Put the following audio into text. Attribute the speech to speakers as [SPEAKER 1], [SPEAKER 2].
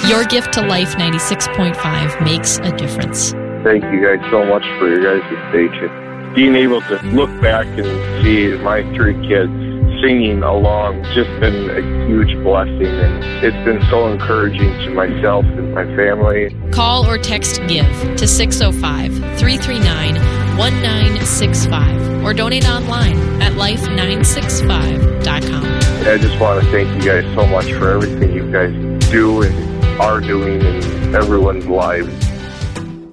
[SPEAKER 1] Your gift to Life 96.5 makes a difference.
[SPEAKER 2] Thank you guys so much for your guys' station. Being able to look back and see my 3 kids singing along just been a huge blessing, and it's been so encouraging to myself and my family.
[SPEAKER 1] Call or text GIVE to 605-339-1965 or donate online at life965.com.
[SPEAKER 2] I just want to thank you guys so much for everything you guys do and are doing in everyone's lives.